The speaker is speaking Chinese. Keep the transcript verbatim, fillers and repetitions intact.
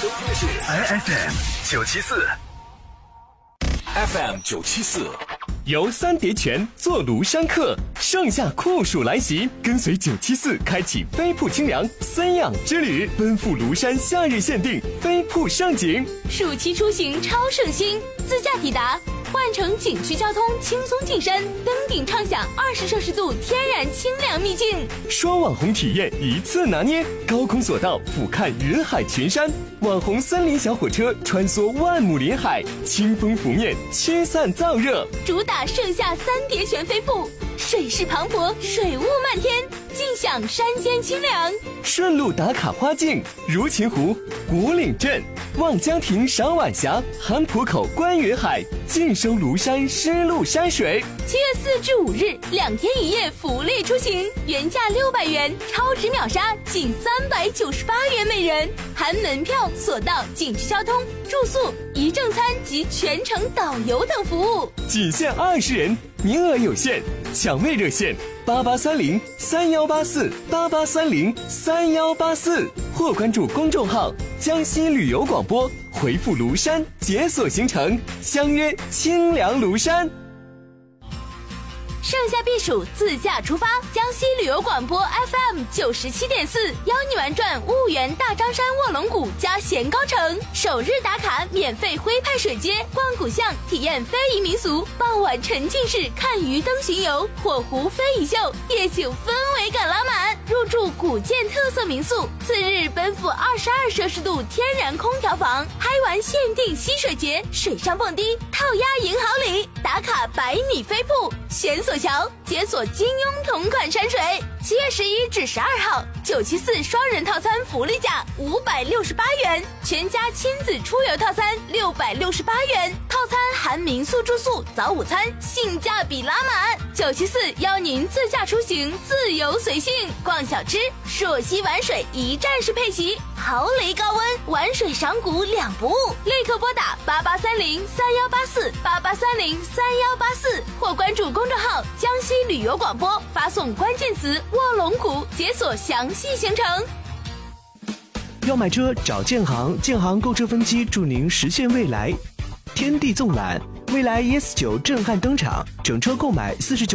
收听的是 F M 九七四 F M 九七四， 由三叠泉坐庐山客，盛夏酷暑来袭，跟随九七四开启飞瀑清凉三养之旅，奔赴庐山夏日限定飞瀑盛景， 暑期出行超省心，自驾抵达。换乘景区交通轻松进山，登顶畅享二十摄氏度天然清凉秘境， 双网红体验一次拿捏，高空索道俯瞰云海群山，网红森林小火车穿梭万亩林海，清风拂面驱散燥热， 主打盛夏三叠泉飞瀑，水势磅礴，水雾漫天，尽享山间清凉。 顺路打卡花境，如琴湖、古岭镇、望江亭赏晚霞，韩浦口观云海，尽收庐山湿漉山水。 七月四至五日，两天一夜福利出行，原价六百元，超值秒杀仅三百九十八元每人，含门票、索道、景区交通、住宿、一正餐及全程导游等服务， 仅限二十人，名额有限，抢位热线八八三零三幺八四八八三零三幺八四，或关注公众号江西旅游广播，回复庐山解锁行程，相约清凉庐山。 盛夏避暑，自驾出发，江西旅游广播 F M 九十七点四邀你玩转婺源大张山卧龙谷加咸高城，首日打卡免费徽派水街，逛古巷，体验非遗民俗，傍晚沉浸式看鱼灯巡游，火湖非遗秀，夜景氛围感拉满，入住古建特色民宿，次日奔赴二十二摄氏度天然空调房，嗨玩限定溪水节，水上蹦迪，套鸭赢好礼，打卡百米飞瀑，悬索桥，解锁金庸同款山水。七月十一至十二号，九七四双人套餐福利价五百六十八元，全家亲子出游套餐六百六十八元，套餐含民宿住宿、早午餐，性价比拉满。九七四邀您自驾出行，自由随性，逛小吃，朔溪玩水一站式配齐，豪雷高温，玩水赏谷两不误。立刻拨打八八三零三幺八四八八三零三幺八四，或关注公众号江西旅游广播，发送关键词卧龙谷，解锁详细行程。 要买车找建行，建行购车分期助您实现未来。天地纵览，未来 E S 九震撼登场，整车购买四十九。